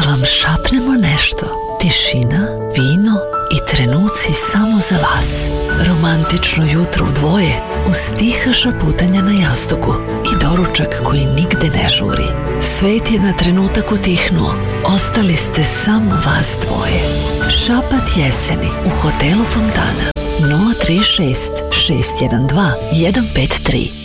vam šapnemo nešto. Tišina, vino i trenuci samo za vas. Romantično jutro u dvoje uz tiha šaputanja na jastuku i doručak koji nigde ne žuri. Svet je na trenutak utihnuo. Ostali ste samo vas dvoje. Šapat jeseni u hotelu Fontana. 036 612 153